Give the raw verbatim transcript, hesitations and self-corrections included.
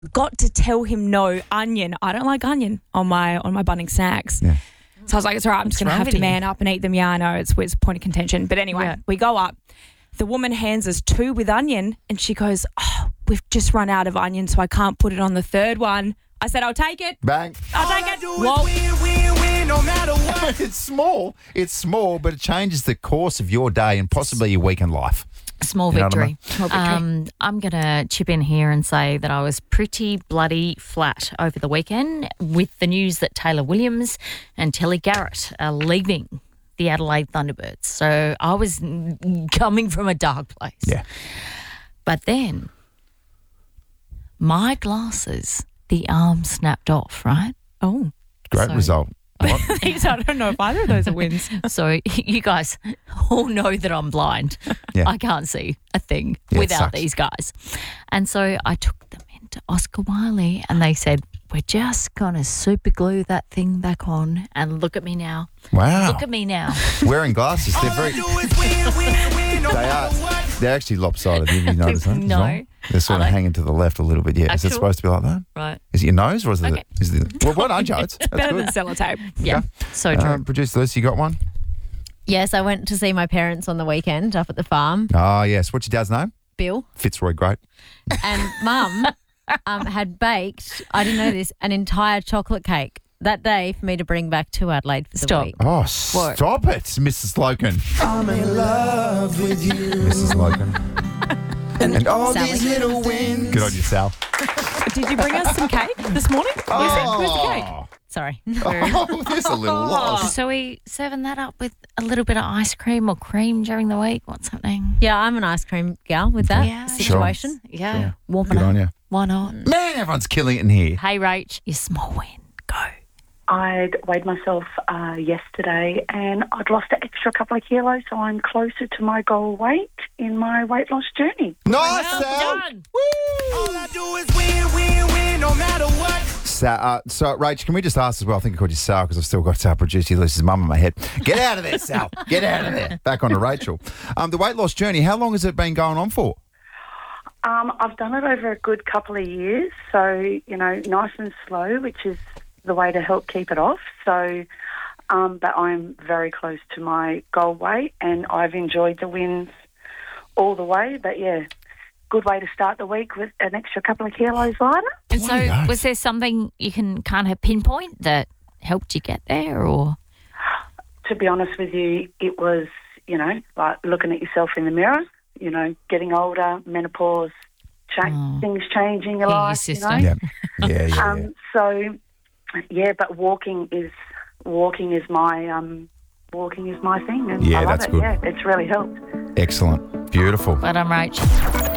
got to tell him no onion. I don't like onion on my on my Bunnings snacks. Yeah. So I was like, it's all right, I'm What's just going to wrong have with to you? man up and eat them. Yeah, I know, it's, it's a point of contention. But anyway, Yeah. we go up. The woman hands us two with onion and she goes, oh, we've just run out of onion, so I can't put it on the third one. I said, I'll take it. Bang. I'll take it. Whoa. Win, win, win, no matter what. It's small. It's small, but it changes the course of your day and possibly your week in life. Small You know what I victory. mean? Small victory. Um, I'm going to chip in here and say that I was pretty bloody flat over the weekend with the news that Taylor Williams and Telly Garrett are leaving the Adelaide Thunderbirds. So I was mm, coming from a dark place. Yeah. But then my glasses, the arm snapped off, right? Oh. Great So- result. What? I don't know if either of those are wins. So you guys all know that I'm blind. Yeah. I can't see a thing Yeah, it without sucks. these guys. And so I took them into Oscar Wiley and they said, we're just going to super glue that thing back on. And look at me now. Wow. Look at me now. Wearing glasses. They're All I very. do is win, win, win, no They are. matter what. They're actually lopsided. Have you noticed that? as No. well? They're sort Are of they? hanging to the left a little bit. Yeah. Is it Actual? supposed to be like that? Right. Is it your nose or is it? Okay. Is it well, well done, Joe. That's Better good. than sellotape. Yeah. Okay. So true. Um, Producer Liz, you got one? Yes, I went to see my parents on the weekend up at the farm, Oh, yes. What's your dad's name? Bill, Fitzroy Great. and Mum um, had baked, I didn't know this, an entire chocolate cake that day for me to bring back to Adelaide for the Stop. week. Oh, stop it, Missus Loken. I'm in love with you. Missus Loken. And all Sally. these little wins. Good on you, Sal. Did you bring us some cake this morning? Where's, it? Where's the cake? Sorry. Oh, there's a little loss. So we serving that up with a little bit of ice cream or cream during the week? What's happening? Yeah, I'm an ice cream gal with that Yeah. situation. Yeah. Sure. Warming Good up. on you. Why not? Man, everyone's killing it in here. Hey, Rach, your small win. Go. I'd weighed myself uh, yesterday and I'd lost an extra couple of kilos, so I'm closer to my goal weight in my weight loss journey. Nice, Well Sal. done. All I do is win, win, win, no matter what. Sa- uh, so, Rach, can we just ask as well? I think I called you Sal because I've still got uh, producer Liz's mum in my head. Get out of there, Sal. Get out of there. Back on to Rachel. Um, the weight loss journey, how long has it been going on for? Um, I've done it over a good couple of years, so, you know, nice and slow, which is the way to help keep it off. So, um, but I'm very close to my goal weight and I've enjoyed the wins all the way. But, yeah, good way to start the week with an extra couple of kilos lighter. And so, Bloody oath. was there something you can kind of pinpoint that helped you get there, or? To be honest with you, it was, you know, like looking at yourself in the mirror, you know, getting older, menopause, cha- Oh. things changing your Yeah, your life, sister. you know. Yeah. Yeah, yeah, yeah. Um, so, yeah, but walking is walking is my um, walking is my thing, and Yeah, I love that's it. good. Yeah, it's really helped. Excellent. Beautiful. But I'm Rach.